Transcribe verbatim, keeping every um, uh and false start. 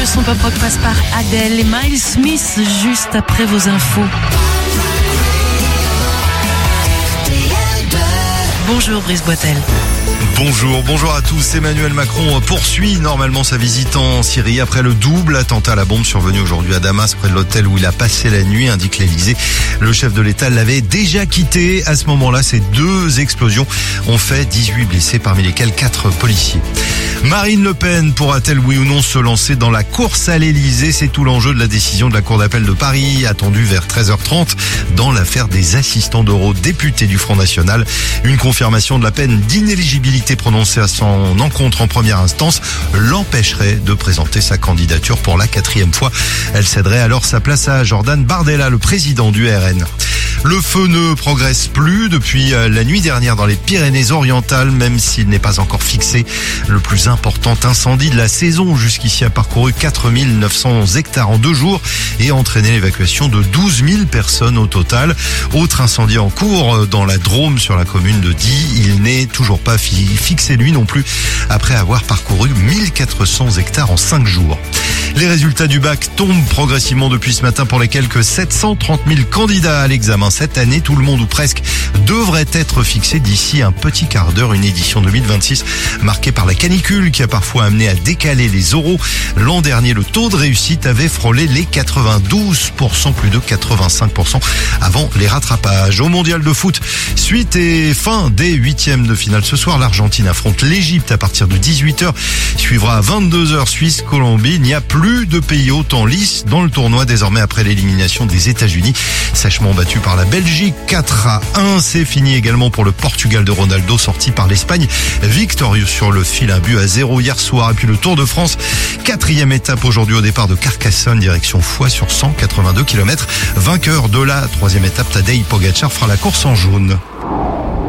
chanson pop rock passe par Adele et Miles Smith juste après vos infos. Bonjour Brice Boitel. Bonjour, bonjour à tous. Emmanuel Macron poursuit normalement sa visite en Syrie après le double attentat à la bombe survenu aujourd'hui à Damas près de l'hôtel où il a passé la nuit, indique l'Elysée. Le chef de l'État l'avait déjà quitté. À ce moment-là, ces deux explosions ont fait dix-huit blessés, parmi lesquels quatre policiers. Marine Le Pen pourra-t-elle oui ou non se lancer dans la course à l'Elysée? C'est tout l'enjeu de la décision de la Cour d'appel de Paris, attendue vers treize heures trente dans l'affaire des assistants d'eurodéputés du Front National. Une confirmation de la peine d'inéligibilité prononcée à son encontre en première instance l'empêcherait de présenter sa candidature pour la quatrième fois. Elle céderait alors sa place à Jordan Bardella, le président du R N. Le feu ne progresse plus depuis la nuit dernière dans les Pyrénées-Orientales, même s'il n'est pas encore fixé. Le plus important incendie de la saison jusqu'ici a parcouru quatre mille neuf cents hectares en deux jours et a entraîné l'évacuation de douze mille personnes au total. Autre incendie en cours dans la Drôme sur la commune de Die. Il n'est toujours pas fixé lui non plus après avoir parcouru mille quatre cents hectares en cinq jours. Les résultats du bac tombent progressivement depuis ce matin pour les quelques sept cent trente mille candidats à l'examen. Cette année, tout le monde ou presque devrait être fixé d'ici un petit quart d'heure. Une édition deux mille vingt-six marquée par la canicule qui a parfois amené à décaler les oraux. L'an dernier, le taux de réussite avait frôlé les quatre-vingt-douze pour cent, plus de quatre-vingt-cinq pour cent avant les rattrapages. Au mondial de foot, suite et fin des huitièmes de finale ce soir. L'Argentine affronte l'Égypte à partir de dix-huit heures. Suivra à vingt-deux heures Suisse-Colombie. Il n'y a plus de pays hôtes en lice dans le tournoi désormais après l'élimination des États-Unis, sèchement battu par la Belgique quatre à un. C'est fini également pour le Portugal de Ronaldo, sorti par l'Espagne, victorieux sur le fil, un but à zéro hier soir. Et puis le Tour de France, quatrième étape aujourd'hui au départ de Carcassonne, direction Foix sur cent quatre-vingt-deux kilomètres. Vainqueur de la troisième étape, Tadej Pogacar fera la course en jaune.